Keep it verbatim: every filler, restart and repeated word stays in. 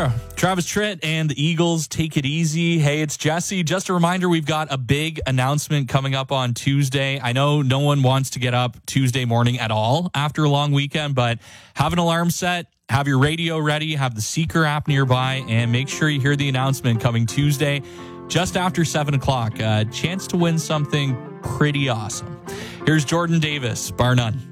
Extra. Travis Tritt and the Eagles, Take It Easy. Hey, it's Jesse. Just a reminder, we've got a big announcement coming up on Tuesday. I know no one wants to get up Tuesday morning at all after a long weekend, but have an alarm set, have your radio ready, have the Seeker app nearby, and make sure you hear the announcement coming Tuesday just after seven o'clock. A chance to win something pretty awesome. Here's Jordan Davis, bar none.